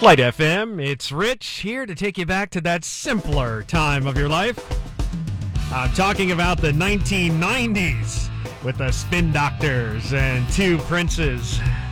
Flight FM, it's Rich here to take you back to that simpler time of your life. I'm talking about the 1990s with the Spin Doctors and Two Princes.